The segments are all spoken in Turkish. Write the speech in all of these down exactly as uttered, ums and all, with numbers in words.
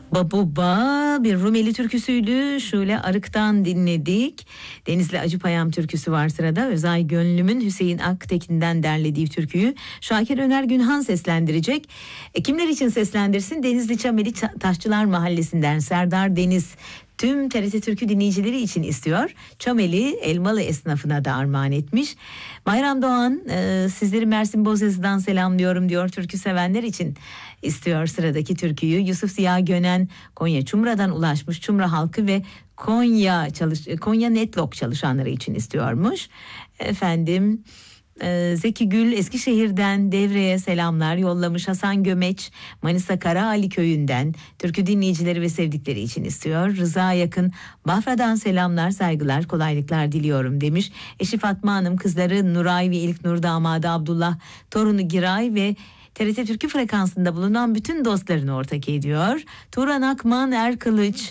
Babuba bir Rumeli türküsüydü. Şöyle Arık'tan dinledik. Denizli Acıpayam türküsü var sırada. Özay Gönlüm'ün Hüseyin Aktekin'den derlediği türküyü Şakir Öner Günhan seslendirecek. E, kimler için seslendirsin? Denizli Çameli Taşçılar Mahallesi'nden Serdar Deniz tüm T R T Türkü dinleyicileri için istiyor. Çameli Elmalı esnafına da armağan etmiş. Bayram Doğan e, sizleri Mersin Bozyazı'dan selamlıyorum diyor, türkü sevenler için istiyor sıradaki türküyü. Yusuf Ziya Gönen Konya Çumra'dan ulaşmış. Çumra halkı ve Konya çalış Konya Netlog çalışanları için istiyormuş. Efendim Zeki Gül Eskişehir'den Devre'ye selamlar yollamış. Hasan Gömeç Manisa Karaali köyünden türkü dinleyicileri ve sevdikleri için istiyor. Rıza Yakın Bafra'dan selamlar, saygılar, kolaylıklar diliyorum demiş. Eşi Fatma Hanım, kızları Nuray ve İlknur, damadı Abdullah, torunu Giray ve T R T Türkü frekansında bulunan bütün dostlarını ortak ediyor. Turan Akman Erkılıç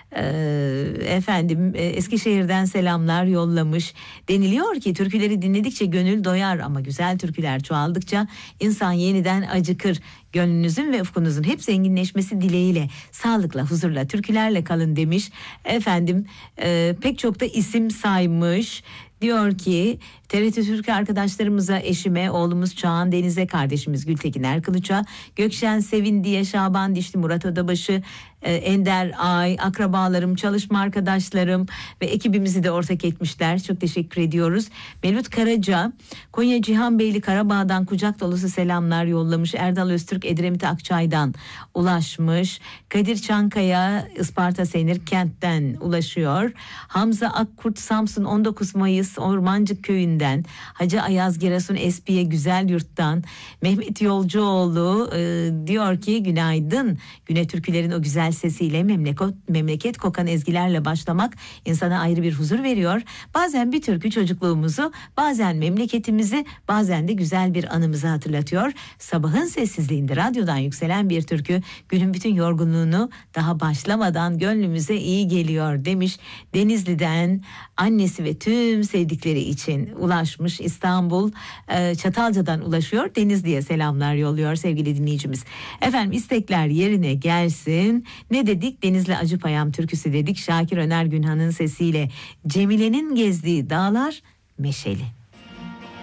Ee, efendim Eskişehir'den selamlar yollamış. Deniliyor ki türküleri dinledikçe gönül doyar ama güzel türküler çoğaldıkça insan yeniden acıkır. Gönlünüzün ve ufkunuzun hep zenginleşmesi dileğiyle sağlıkla, huzurla, türkülerle kalın demiş. Efendim e, pek çok da isim saymış. Diyor ki T R T Türkü arkadaşlarımıza, eşime, oğlumuz Çağan Deniz'e, kardeşimiz Gültekin Erkılıç'a, Gökşen Sevin diye, Şaban Dişli, Murat Odabaşı, Ender Ay, akrabalarım, çalışma arkadaşlarım ve ekibimizi de ortak etmişler. Çok teşekkür ediyoruz. Mevlüt Karaca Konya Cihanbeyli Karabağ'dan kucak dolusu selamlar yollamış. Erdal Öztürk Edremit Akçay'dan ulaşmış. Kadir Çankaya Isparta Senirkent'ten ulaşıyor. Hamza Akkurt Samsun on dokuz Mayıs Ormancık Köyü'nden, Hacı Ayaz Gerasun Espiye Güzelyurt'tan, Mehmet Yolcuoğlu e, diyor ki günaydın. Güne türkülerin o güzel sesiyle memleket, memleket kokan ezgilerle başlamak insana ayrı bir huzur veriyor. Bazen bir türkü çocukluğumuzu, bazen memleketimizi, bazen de güzel bir anımızı hatırlatıyor. Sabahın sessizliğinde radyodan yükselen bir türkü günün bütün yorgunluğunu daha başlamadan gönlümüze iyi geliyor demiş. Denizli'den annesi ve tüm sevdikleri için ulaşmış. İstanbul Çatalca'dan ulaşıyor. Denizli'ye selamlar yolluyor sevgili dinleyicimiz. Efendim istekler yerine gelsin. Ne dedik? Denizli Acıpayam türküsü dedik. Şakir Öner Günhan'ın sesiyle Cemile'nin gezdiği dağlar meşeli.